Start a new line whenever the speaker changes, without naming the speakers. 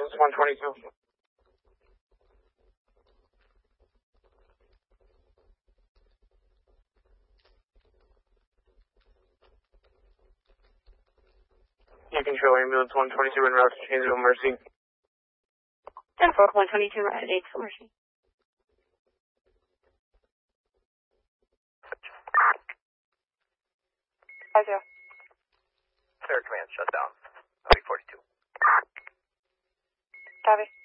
ambulance 122. You control ambulance 122 en route to Janesville Mercy.
10-4, 122 route to Janesville Mercy.
Hi, Joe.
Clear command, shut down. 42.
Copy.